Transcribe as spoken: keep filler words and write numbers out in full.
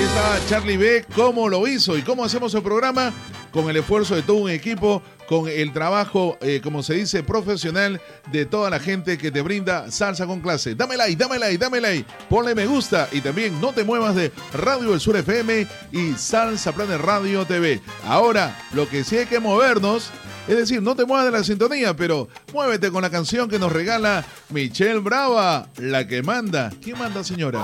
está Charlie B, cómo lo hizo y cómo hacemos el programa con el esfuerzo de todo un equipo, con el trabajo, eh, como se dice, profesional de toda la gente que te brinda Salsa con Clase. Dame like, dame like, dame like, ponle me gusta y también no te muevas de Radio El Sur F M y Salsa Planet Radio T V. Ahora, lo que sí hay que movernos, es decir, no te muevas de la sintonía, pero muévete con la canción que nos regala Michelle Brava, la que manda. ¿Quién manda, señora?